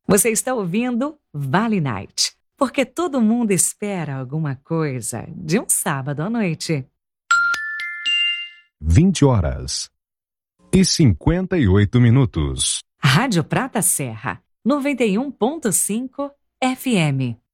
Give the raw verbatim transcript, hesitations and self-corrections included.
Você está ouvindo Vale Night, porque todo mundo espera alguma coisa de um sábado à noite. vinte horas e cinquenta e oito minutos. Rádio Prata Serra, noventa e um ponto cinco F M.